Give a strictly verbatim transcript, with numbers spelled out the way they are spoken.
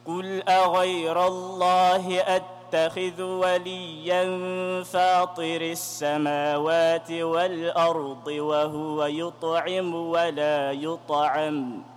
قل أغير الله أتخذ وليا فاطر السماوات والأرض وهو يطعم ولا يطعم